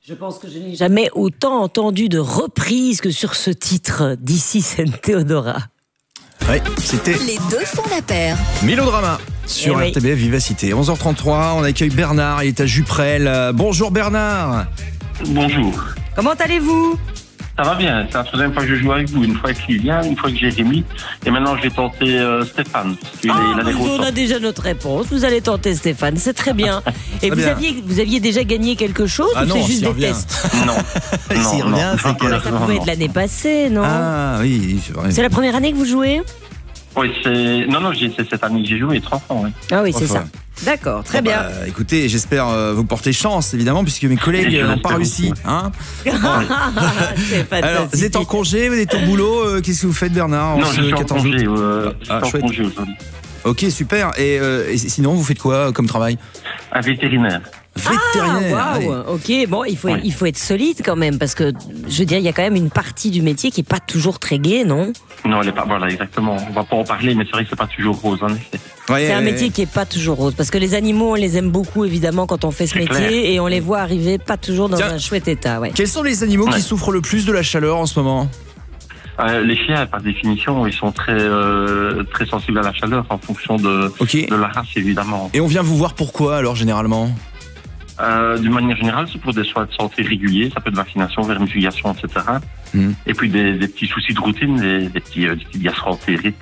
Je pense que je n'ai jamais autant entendu de reprises que sur ce titre d'Ici Scène Théodora. Oui, c'était Les deux font la paire. Mélodrama sur oui. RTBF Vivacité. 11h33, on accueille Bernard, il est à Juprel. Bonjour Bernard. Bonjour. Comment allez-vous ? Ça va bien, c'est la troisième fois que je joue avec vous. Une fois avec Lilian, une fois avec Jérémy. Et maintenant, je vais tenter Stéphane. On a déjà notre réponse. Vous allez tenter Stéphane, c'est très bien. Et Très bien. vous aviez déjà gagné quelque chose ou non, c'est juste s'il des revient. tests ? Non. S'il revient, c'est que- Ça pouvait être l'année passée, non ? Ah oui, c'est vrai. C'est la première année que vous jouez ? Oui, c'est... Non, c'est cette année que j'ai joué, 3 ans, oui. Ah oui, c'est Enfin. ça. D'accord, très Bon, bien. bah, écoutez, j'espère vous porter chance, évidemment, puisque mes collègues Et je n'ont pas l'espère réussi. aussi. Hein. C'est fantastique. Alors, vous êtes en congé, vous êtes au boulot, qu'est-ce que vous faites Bernard Non, en je ce suis en 14 août? congé. Je suis en chouette. congé aujourd'hui. Ok, super. Et sinon, vous faites quoi comme travail? Un vétérinaire. Vétérinaire. Ah, allez. waouh, ok. Bon, il Oui. faut être solide quand même, parce que, je veux dire, il y a quand même une partie du métier qui est pas toujours très gaie, non ? Non, elle est pas... Voilà, exactement. On va pas en parler, mais c'est vrai que c'est pas toujours rose, en effet. Ouais, C'est un métier qui est pas toujours rose, parce que les animaux, on les aime beaucoup, évidemment, quand on fait ce C'est métier, clair. et on les voit arriver pas toujours dans Tiens. un chouette état, ouais. Quels sont les animaux qui Ouais. souffrent le plus de la chaleur en ce moment? Les chiens, par définition, ils sont très sensibles à la chaleur en fonction de Ok. la race, évidemment. Et on vient vous voir pourquoi alors généralement? D'une manière générale, c'est pour des soins de santé réguliers, ça peut être vaccination, vermifugation, etc. Et puis des petits soucis de routine, des petits gastroentérites,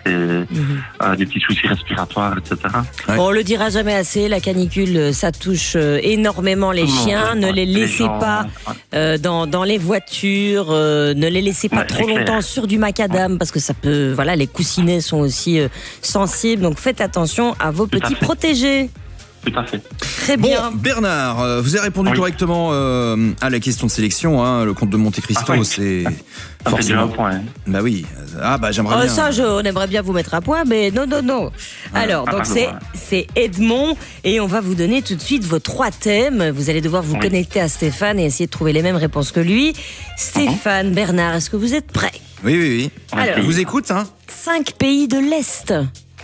des petits soucis respiratoires, etc. Ouais. Bon, on le dira jamais assez, la canicule, ça touche énormément les Non, chiens. Ne les laissez gens, pas dans les voitures, ne les laissez pas Ouais, trop c'est clair. longtemps sur du macadam, parce que ça peut, voilà, les coussinets sont aussi sensibles. Donc faites attention à vos Tout à petits fait. protégés. Tout à fait. Très bien. Bon, Bernard, vous avez répondu Oui. correctement à la question de sélection, hein, le comte de Monte Cristo, Ah oui. c'est Ça fait déjà un point. Hein. Bah oui. Ah bah j'aimerais Oh, bien. ça, on aimerait bien vous mettre à point, mais non. Alors, donc pardon, c'est Edmond, et on va vous donner tout de suite vos 3 thèmes. Vous allez devoir vous Oui. connecter à Stéphane et essayer de trouver les mêmes réponses que lui. Stéphane, Bernard, est-ce que vous êtes prêts ? Oui. Alors, Je vous écoute, hein. 5 pays de l'Est.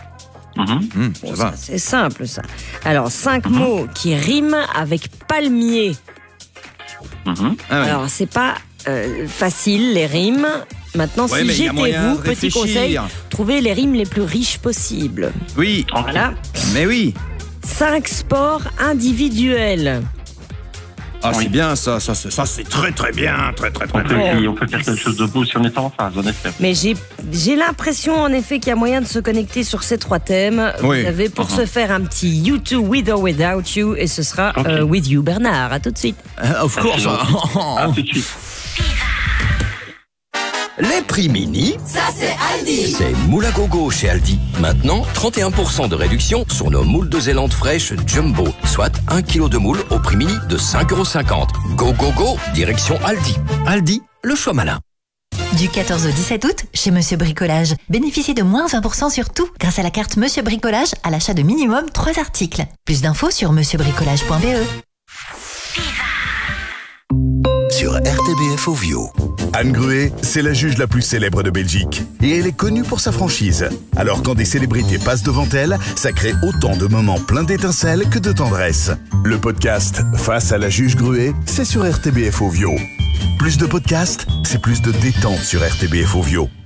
Ça va. C'est simple, ça. Alors, 5 mots qui riment avec palmier. Ah ouais. Alors, c'est pas facile, les rimes. Maintenant, Ouais, si mais il y a j'étais moyen vous, de petit réfléchir. conseil, trouvez les rimes les plus riches possibles. Oui. Voilà. Mais oui. 5 sports individuels. Ah Oui. c'est bien ça c'est très bien, très On peut faire quelque chose de beau si on est en phase, en effet. Mais j'ai l'impression en effet qu'il y a moyen de se connecter sur ces 3 thèmes. Oui. Vous avez pour se faire un petit You Too With or Without You, et ce sera Ok. With You Bernard. À tout de suite. Of course. À tout de suite. Les prix mini, Ça, c'est Aldi. c'est moule à gogo chez Aldi. Maintenant, 31% de réduction sur nos moules de Zélande fraîches Jumbo, soit 1 kg de moule au prix mini de 5,50 €. Go, go, go, direction Aldi. Aldi, le choix malin. Du 14 au 17 août, chez Monsieur Bricolage, bénéficiez de moins 20% sur tout grâce à la carte Monsieur Bricolage à l'achat de minimum 3 articles. Plus d'infos sur monsieurbricolage.be. Sur RTBF Ovio. Anne Gruet, c'est la juge la plus célèbre de Belgique. Et elle est connue pour sa franchise. Alors quand des célébrités passent devant elle, ça crée autant de moments pleins d'étincelles que de tendresse. Le podcast Face à la juge Gruet, c'est sur RTBF Ovio. Plus de podcasts, c'est plus de détente sur RTBF Ovio.